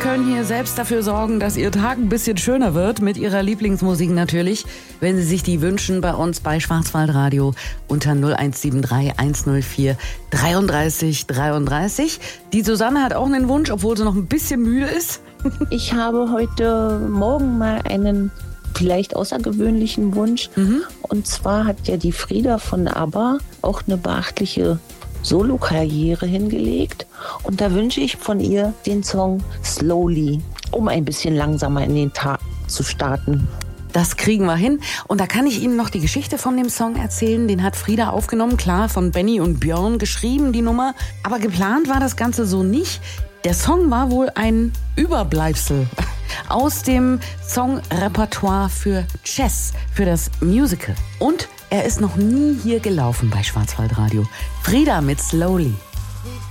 können hier selbst dafür sorgen, dass Ihr Tag ein bisschen schöner wird, mit Ihrer Lieblingsmusik natürlich, wenn Sie sich die wünschen bei uns bei Schwarzwaldradio unter 0173 104 33 33. Die Susanne hat auch einen Wunsch, obwohl sie noch ein bisschen müde ist. Ich habe heute Morgen mal einen vielleicht außergewöhnlichen Wunsch. Und zwar hat ja die Frieda von ABBA auch eine beachtliche Solokarriere hingelegt. Und da wünsche ich von ihr den Song Slowly, um ein bisschen langsamer in den Tag zu starten. Das kriegen wir hin. Und da kann ich Ihnen noch die Geschichte von dem Song erzählen. Den hat Frieda aufgenommen, klar, von Benny und Björn geschrieben, die Nummer. Aber geplant war das Ganze so nicht. Der Song war wohl ein Überbleibsel aus dem Songrepertoire für Chess, für das Musical. Und er ist noch nie hier gelaufen bei Schwarzwaldradio. Frieda mit Slowly.